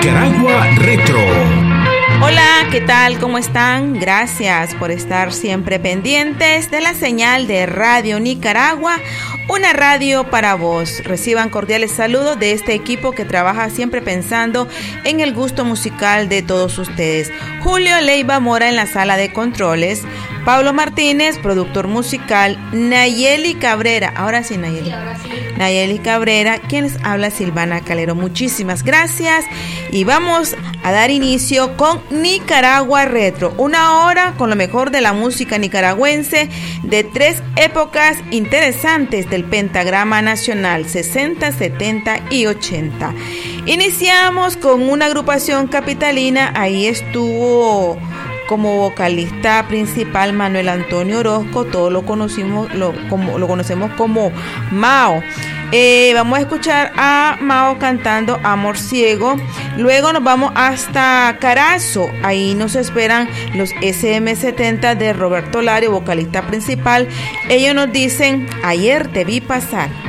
Nicaragua Retro. Hola, ¿qué tal? ¿Cómo están? Gracias por estar siempre pendientes de la señal de Radio Nicaragua, una radio para vos. Reciban cordiales saludos de este equipo que trabaja siempre pensando en el gusto musical de todos ustedes. Julio Leiva Mora en la sala de controles, Pablo Martínez, productor musical, Nayeli Cabrera, ahora sí Nayeli. Nayeli Cabrera, quien les habla, Silvana Calero. Muchísimas gracias y vamos a dar inicio con Nicaragua Retro, una hora con lo mejor de la música nicaragüense de tres épocas interesantes del pentagrama nacional, 60, 70 y 80. Iniciamos con una agrupación capitalina, ahí estuvo como vocalista principal Manuel Antonio Orozco, todos lo conocemos como Mao. Vamos a escuchar a Mao cantando Amor Ciego. Luego nos vamos hasta Carazo, ahí nos esperan los SM70 de Roberto Lario, vocalista principal. Ellos nos dicen Ayer te vi pasar.